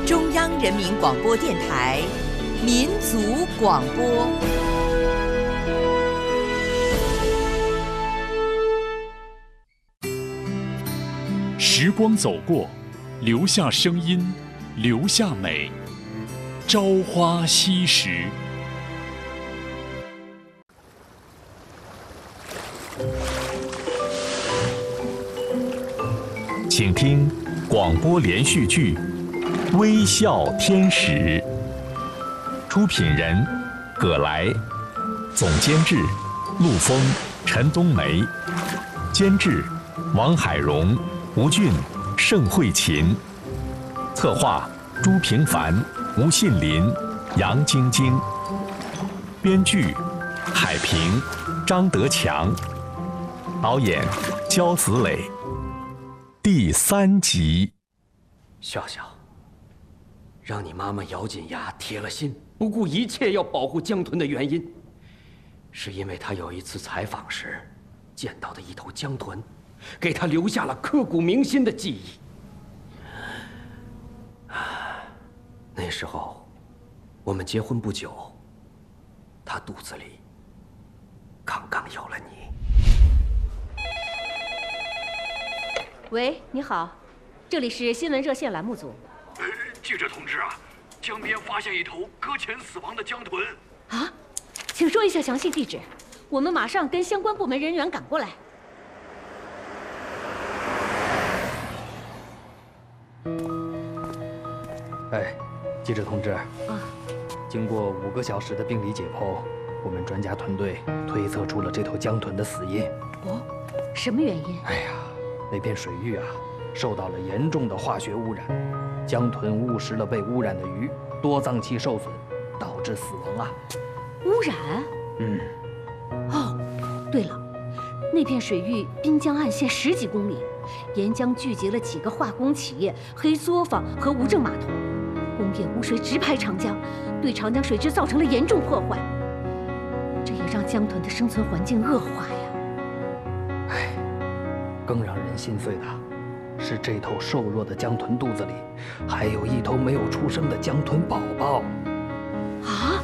中央人民广播电台民族广播。 时光走过，留下声音，留下美。朝花夕拾。 请听广播连续剧《微笑天使》，出品人葛来，总监制陆峰、陈冬梅，监制王海荣、吴俊、盛慧琴，策划朱平凡、吴信林、杨晶晶，编剧海平、张德强，导演焦子磊。第3集。 笑笑，让你妈妈咬紧牙铁了心，不顾一切要保护江豚的原因，是因为她有一次采访时见到的一头江豚，给她留下了刻骨铭心的记忆。那时候我们结婚不久，她肚子里刚刚有了你。 喂，你好，这里是新闻热线栏目组。 记者同志啊，江边发现一头搁浅死亡的江豚。 啊，请说一下详细地址，我们马上跟相关部门人员赶过来。 记者同志啊，经过5个小时的病理解剖，我们专家团队推测出了这头江豚的死因。 哦，什么原因？ 哎呀，那片水域啊，受到了严重的化学污染，江豚误食了被污染的鱼，多脏器受损，导致死亡啊。 污染？哦，对了，那片水域滨江岸线10几公里，沿江聚集了几个化工企业、黑作坊和无证码头，工业污水直排长江，对长江水质造成了严重破坏，这也让江豚的生存环境恶化呀。 更让人心碎的是，这头瘦弱的江豚肚子里还有一头没有出生的江豚宝宝。 啊！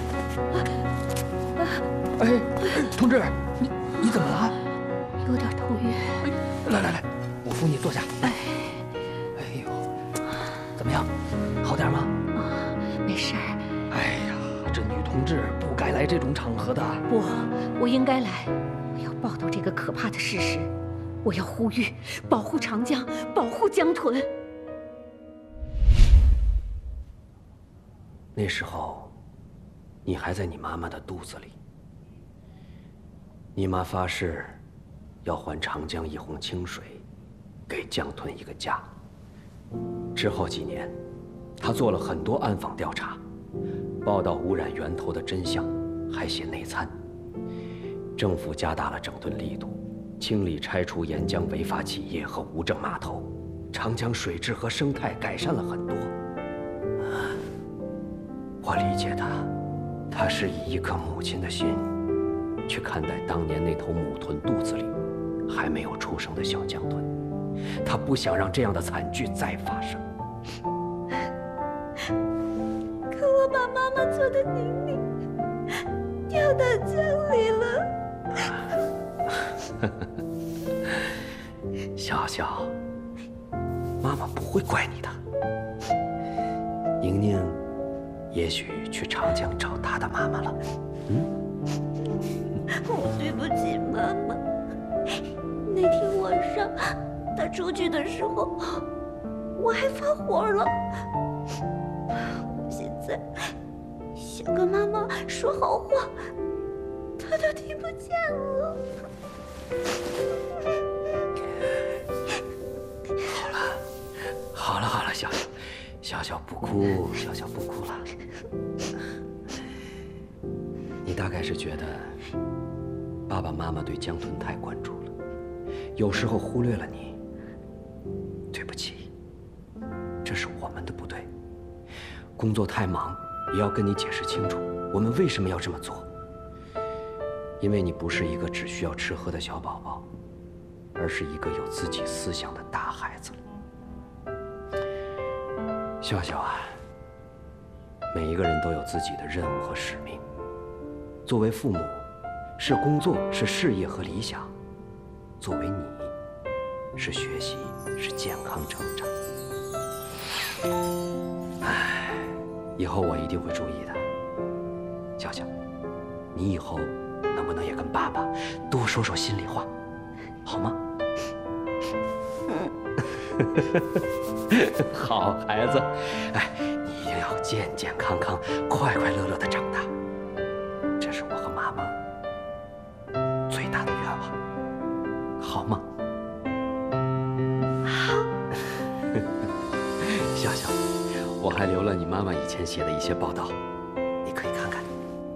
同志，你怎么了？ 有点头晕。 来，我扶你坐下。哎呦，怎么样？好点吗？ 没事儿。 哎呀，这女同志不该来这种场合的。 不，我应该来。我要报道这个可怕的事实。我要呼吁，保护长江，保护江豚。 那时候，你还在你妈妈的肚子里。你妈发誓，要还长江一泓清水，给江豚一个家。之后几年，她做了很多暗访调查，报道污染源头的真相，还写内参。政府加大了整顿力度。清理拆除沿江违法企业和无证码头，长江水质和生态改善了很多。我理解他是以一颗母亲的心去看待当年那头母豚肚子里还没有出生的小江豚，他不想让这样的惨剧再发生。 可我把妈妈做的泥泞掉到江里了。 笑笑，妈妈不会怪你的。宁宁也许去长江找她的妈妈了。 我对不起妈妈。那天晚上她出去的时候，我还发火了。我现在想跟妈妈说好话，她都听不见了。 好了，笑笑不哭，笑笑不哭了。你大概是觉得爸爸妈妈对江豚太关注了，有时候忽略了你。对不起，这是我们的不对。工作太忙，也要跟你解释清楚，我们为什么要这么做。因为你不是一个只需要吃喝的小宝宝，而是一个有自己思想的大孩子了。 笑笑啊，每一个人都有自己的任务和使命。作为父母，是工作，是事业和理想；作为你，是学习，是健康成长。唉，以后我一定会注意的。笑笑，你以后能不能也跟爸爸多说说心里话，好吗？好孩子，哎，你一定要健健康康、快快乐乐的长大，这是我和妈妈最大的愿望，好吗？ 好。 笑笑，我还留了你妈妈以前写的一些报道，你可以看看。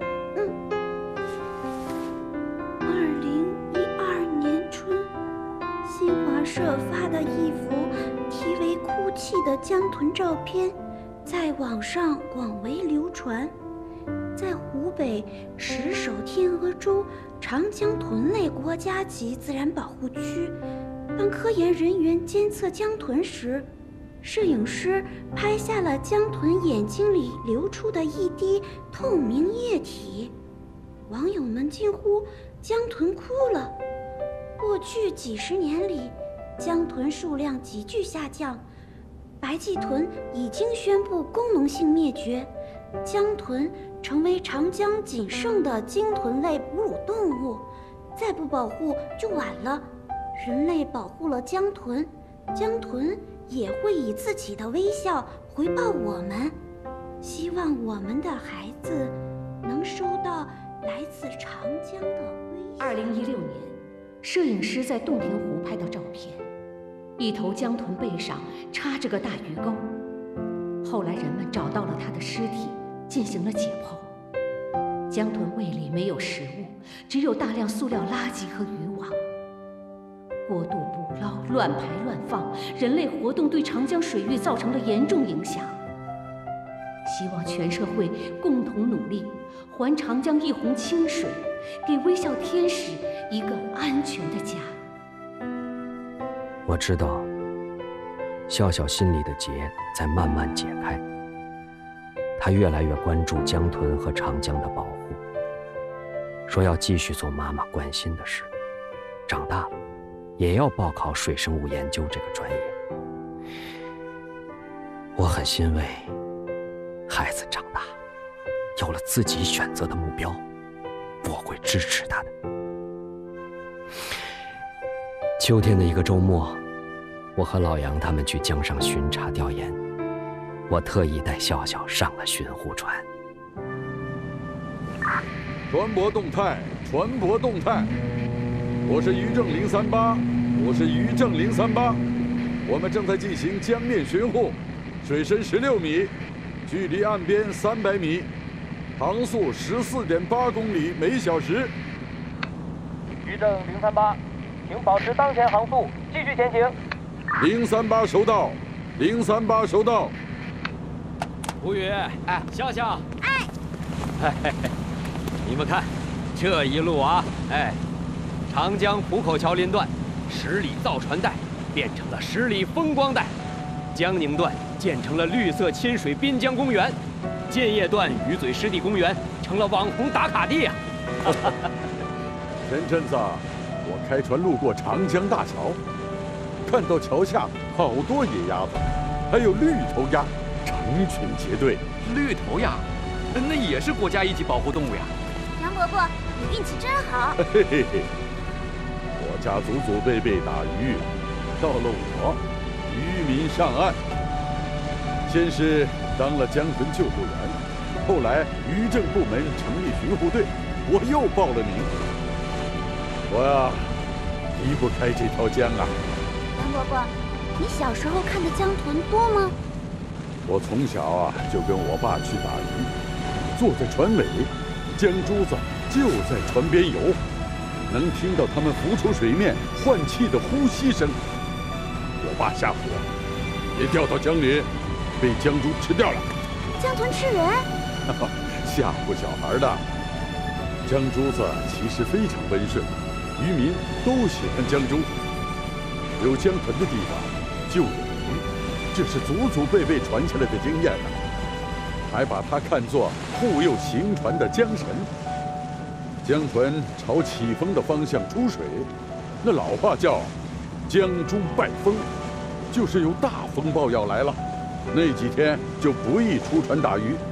2012年春，新华社发的一幅题为《哭泣的江豚》照片，在网上广为流传。在湖北石首天鹅洲长江豚类国家级自然保护区，当科研人员监测江豚时，摄影师拍下了江豚眼睛里流出的一滴透明液体。网友们惊呼：“江豚哭了！”过去几十年里，江豚数量急剧下降，白鳍豚已经宣布功能性灭绝，江豚成为长江仅剩的鲸豚类哺乳动物，再不保护就晚了。人类保护了江豚，江豚也会以自己的微笑回报我们。希望我们的孩子能收到来自长江的微笑。 2016年，摄影师在洞庭湖拍到照片，一头江豚背上插着个大鱼钩。后来人们找到了它的尸体，进行了解剖。江豚胃里没有食物，只有大量塑料垃圾和渔网。过度捕捞、乱排乱放，人类活动对长江水域造成了严重影响。希望全社会共同努力，还长江一泓清水，给微笑天使一个安全的家。 我知道，笑笑心里的结在慢慢解开。他越来越关注江豚和长江的保护，说要继续做妈妈关心的事，长大了也要报考水生物研究这个专业。我很欣慰，孩子长大，有了自己选择的目标，我会支持他的。秋天的一个周末，我和老杨他们去江上巡查调研，我特意带笑笑上了巡护船。 船舶动态，船舶动态。我是渔政038，我是渔政038。我们正在进行江面巡护，水深16米，距离岸边300米，航速14.8公里每小时。 渔政038，请保持当前航速，继续前行。 038收到，038收到。 吴宇，哎，笑笑，哎，你们看，这一路啊，哎，长江浦口桥林段10里造船带变成了10里风光带，江宁段建成了绿色亲水滨江公园，建业段鱼嘴湿地公园成了网红打卡地啊！ 前阵子我开船路过长江大桥，看到桥下好多野鸭子，还有绿头鸭，成群结队。 绿头鸭，那也是国家一级保护动物呀。 杨伯伯，你运气真好。 嘿嘿嘿，我家祖祖辈辈打鱼，到了我，渔民上岸。先是当了江豚救护员，后来渔政部门成立巡护队，我又报了名。我呀，离不开这条江啊。 杨伯伯，你小时候看的江豚多吗？ 我从小啊就跟我爸去打鱼，坐在船尾，江珠子就在船边游，能听到它们浮出水面换气的呼吸声。我爸吓唬我，别掉到江里，被江珠吃掉了。 江豚吃人？ 吓唬小孩的。江珠子其实非常温顺，渔民都喜欢江珠。有江豚的地方就有鱼， 这是祖祖辈辈传下来的经验呢，还把它看作护佑行船的江神。江豚朝起风的方向出水，那老话叫“江猪拜风”，就是有大风暴要来了，那几天就不宜出船打鱼。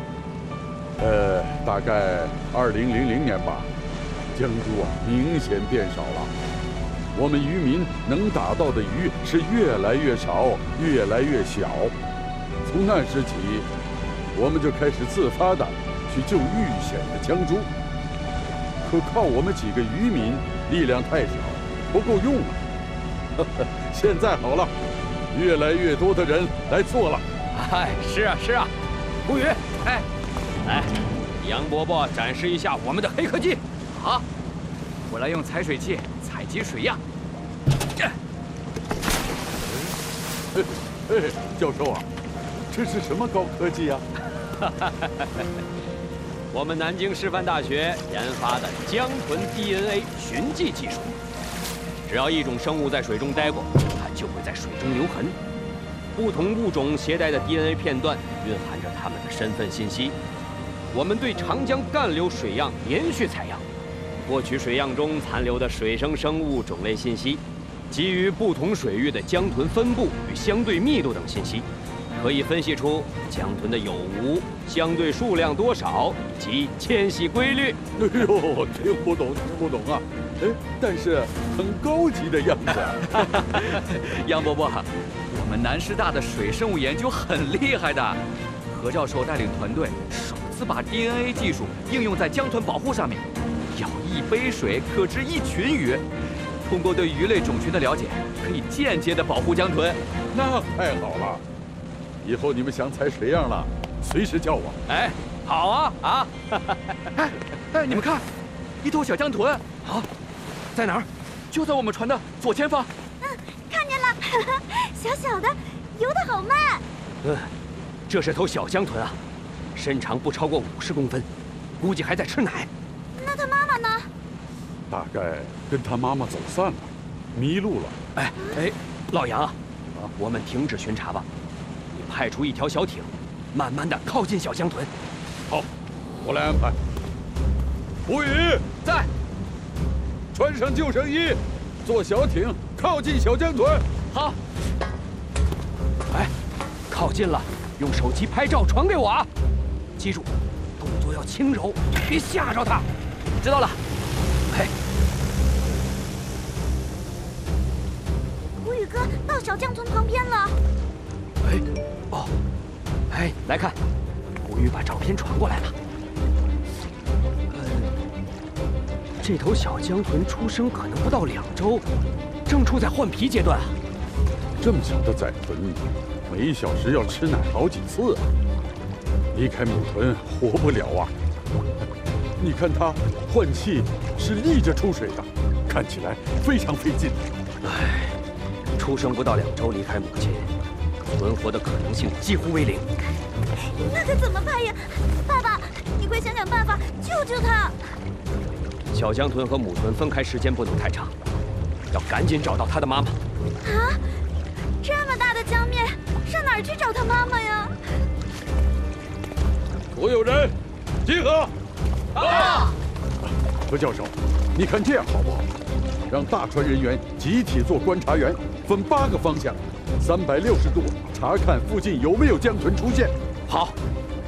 大概2000年吧，江猪明显变少了，我们渔民能打到的鱼是越来越少，越来越小。从那时起，我们就开始自发的去救遇险的江猪。可靠我们几个渔民力量太小，不够用啊。现在好了，越来越多的人来做了。 是啊，吴宇，来，杨伯伯展示一下我们的黑科技。 好，我来用采水器采集水样。 教授啊，这是什么高科技啊？ 我们南京师范大学研发的江豚 DNA 寻迹技术。只要一种生物在水中待过，它就会在水中留痕。不同物种携带的 DNA 片段蕴含着它们的身份信息。我们对长江干流水样连续采样，获取水样中残留的水生生物种类信息，基于不同水域的江豚分布与相对密度等信息，可以分析出江豚的有无、相对数量多少以及迁徙规律。 哎呦，听不懂啊！但是很高级的样子。 杨伯伯，我们南师大的水生物研究很厉害的，何教授带领团队首次把 DNA 技术应用在江豚保护上面，舀一杯水可知一群鱼。通过对鱼类种群的了解，可以间接的保护江豚。 那太好了，以后你们想采水样了，随时叫我。 好啊！你们看，一头小江豚啊，在哪儿？就在我们船的左前方。 看见了，小小的，游得好慢。 这是头小江豚啊，身长不超过50公分，估计还在吃奶。 那它妈妈呢？ 大概跟他妈妈走散了，迷路了。 老杨，我们停止巡查吧，你派出一条小艇，慢慢的靠近小江豚。 好，我来安排。吴宇在， 穿上救生衣，坐小艇靠近小江豚。 好。 靠近了，用手机拍照传给我啊！记住，动作要轻柔，别吓着它。 知道了。 吴宇哥到小江豚旁边了。 来看，吴宇把照片传过来了。这头小江豚出生可能不到2周，正处在换皮阶段啊。 这么小的崽豚，每小时要吃奶好几次啊！离开母豚活不了啊！你看它换气是立着出水的，看起来非常费劲。 出生不到2周离开母亲，存活的可能性几乎为0。 那可怎么办呀？爸爸，你快想想办法救救它！ 小江豚和母豚分开时间不能太长，要赶紧找到它的妈妈。 啊！这么大的江面，上哪儿去找他妈妈呀？ 所有人，集合！ 好。 何教授，你看这样好不好？让大船人员集体做观察员，分8个方向，360度查看附近有没有江豚出现。 好，